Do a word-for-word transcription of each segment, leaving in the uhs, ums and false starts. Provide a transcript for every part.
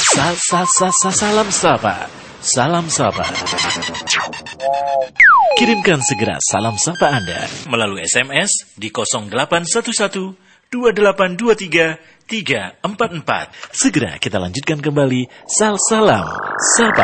Sa sa sa sa salam sapa. Salam sapa. Kirimkan segera salam sapa Anda melalui S M S di nol delapan satu satu dua delapan dua tiga tiga empat empat. Segera kita lanjutkan kembali sal salam sapa.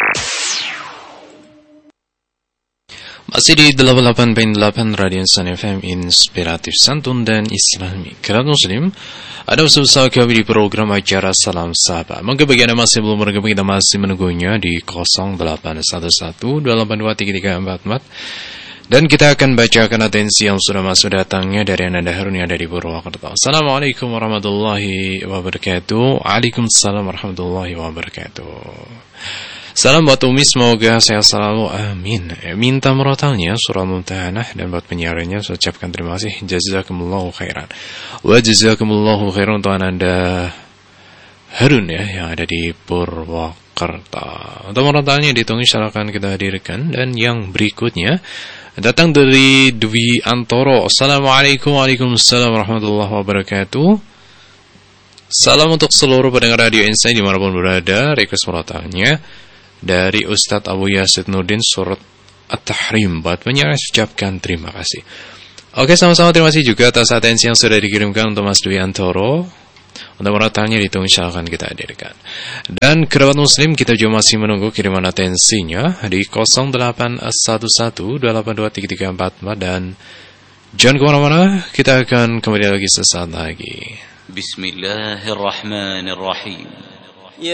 Masih di delapan puluh delapan koma delapan Radio Insan F M, inspiratif, santun dan islami. Kerabat muslim, ada bersama kami di program acara Salam Sapa. Maka bagi Anda masih belum bergabung, kita masih menunggunya di nol delapan satu satu dua delapan dua tiga tiga empat empat. Dan kita akan bacakan atensi yang sudah masuk datangnya dari Ananda Harun yang ada di Purwokerto. Assalamualaikum warahmatullahi wabarakatuh. Waalaikumsalam warahmatullahi wabarakatuh. Salam buat Umi, semoga sehat selalu, amin. Minta merotalnya surah Mumtahanah, dan buat penyiarannya saya ucapkan terima kasih. Jazakumullahu khairan. Wa jazakumullahu khairan untuk Ananda Harun ya, yang ada di Purwokerto. Untuk merotalnya ditunggu, silakan kita hadirkan. Dan yang berikutnya datang dari Dwi Antoro. Assalamualaikum waalaikumsalam warahmatullahi wabarakatuh. Salam untuk seluruh pendengar Radio Insight dimanapun berada. Request merotalnya dari Ustadz Abu Yasid Nurdin, surat At-Tahrim. Buat penyiar ucapkan terima kasih. Oke, sama-sama terima kasih juga atas atensi yang sudah dikirimkan untuk Mas Dwi Antoro. Untuk merotalnya ditunggu, silakan kita hadirkan. Dan kerabat muslim, kita juga masih menunggu kiriman atensinya di nol delapan satu satu dua delapan dua tiga tiga empat empat. Dan jangan kemana-mana, kita akan kembali lagi sesaat lagi. Bismillahirrahmanirrahim.